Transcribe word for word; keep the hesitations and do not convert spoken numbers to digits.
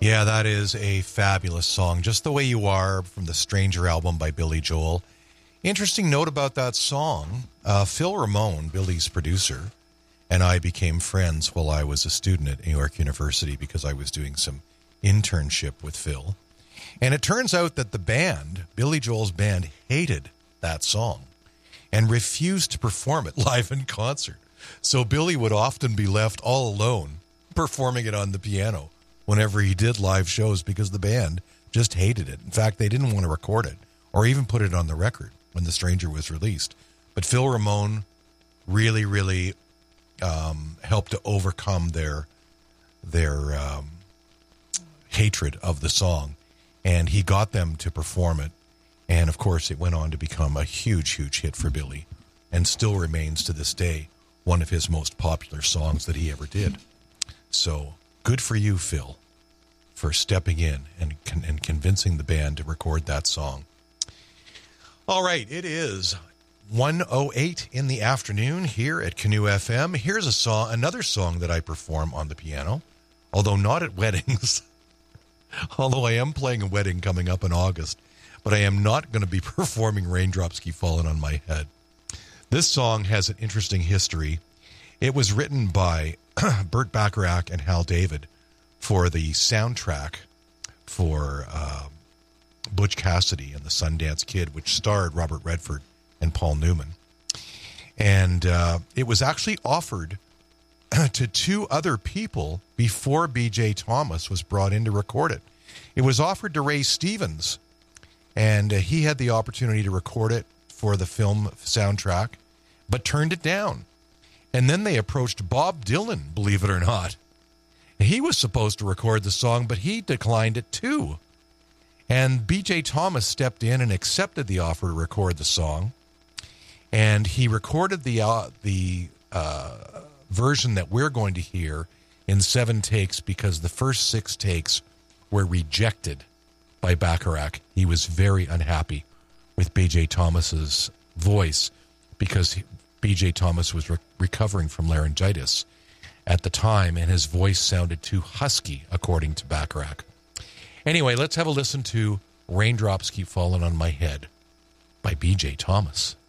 Yeah, that is a fabulous song. Just the Way You Are from the Stranger album by Billy Joel. Interesting note about that song. Uh, Phil Ramone, Billy's producer, and I became friends while I was a student at New York University because I was doing some internship with Phil. And it turns out that the band, Billy Joel's band, hated that song and refused to perform it live in concert. So Billy would often be left all alone performing it on the piano whenever he did live shows because the band just hated it. In fact, they didn't want to record it or even put it on the record when The Stranger was released. But Phil Ramone really, really um, helped to overcome their their um, hatred of the song, and he got them to perform it. And, of course, it went on to become a huge, huge hit for Billy and still remains to this day one of his most popular songs that he ever did. So good for you, Phil, for stepping in and, and convincing the band to record that song. All right, it is one oh eight in the afternoon here at Canoe F M. Here's a song, another song that I perform on the piano, although not at weddings. Although I am playing a wedding coming up in August, but I am not going to be performing Raindrops Keep Falling on My Head. This song has an interesting history. It was written by Burt Bacharach and Hal David for the soundtrack for uh, Butch Cassidy and the Sundance Kid, which starred Robert Redford and Paul Newman. And uh, it was actually offered to two other people before B J Thomas was brought in to record it. It was offered to Ray Stevens, and uh, he had the opportunity to record it for the film soundtrack, but turned it down. And then they approached Bob Dylan, believe it or not. He was supposed to record the song, but he declined it too. And B J Thomas stepped in and accepted the offer to record the song. And he recorded the uh, the uh, version that we're going to hear in seven takes because the first six takes were rejected by Bacharach. He was very unhappy with B J Thomas's voice because he, B J Thomas was re- recovering from laryngitis at the time, and his voice sounded too husky, according to Bacharach. Anyway, let's have a listen to Raindrops Keep Falling on My Head by B J Thomas.